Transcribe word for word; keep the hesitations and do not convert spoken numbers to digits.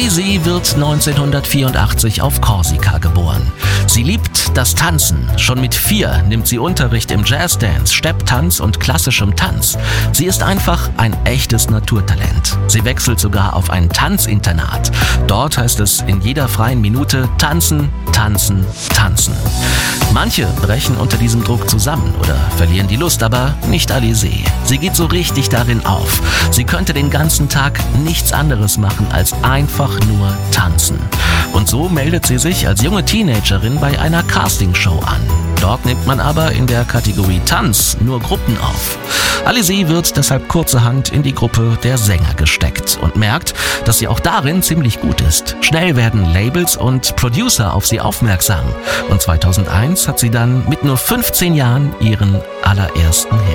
Alizée wird neunzehnhundertvierundachtzig auf Korsika geboren. Sie liebt das Tanzen. Schon mit vier nimmt sie Unterricht im Jazzdance, Stepptanz und klassischem Tanz. Sie ist einfach ein echtes Naturtalent. Sie wechselt sogar auf ein Tanzinternat. Dort heißt es in jeder freien Minute tanzen, tanzen, tanzen. Manche brechen unter diesem Druck zusammen oder verlieren die Lust, aber nicht Alizée. Sie geht so richtig darin auf. Sie könnte den ganzen Tag nichts anderes machen als einfach nur tanzen. Und so meldet sie sich als junge Teenagerin bei einer Castingshow an. Dort nimmt man aber in der Kategorie Tanz nur Gruppen auf. Alizée wird deshalb kurzerhand in die Gruppe der Sänger gesteckt und merkt, dass sie auch darin ziemlich gut ist. Schnell werden Labels und Producer auf sie aufmerksam. Und zweitausendeins hat sie dann mit nur fünfzehn Jahren ihren allerersten Hit.